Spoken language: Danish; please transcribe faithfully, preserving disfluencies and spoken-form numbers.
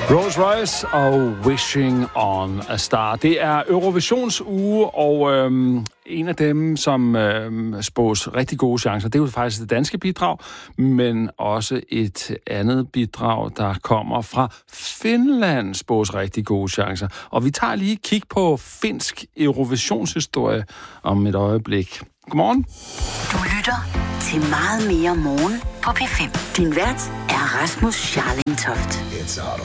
Rolls Royce og Wishing on a Star. Det er Eurovisionsuge, og øhm, en af dem, som øhm, spås rigtig gode chancer, det er jo faktisk det danske bidrag, men også et andet bidrag, der kommer fra Finland, spås rigtig gode chancer. Og vi tager lige et kig på finsk Eurovisionshistorie om et øjeblik. Godmorgen. Du lytter til Meget mere morgen på P fem. Din vært er Rasmus Scharling Toft.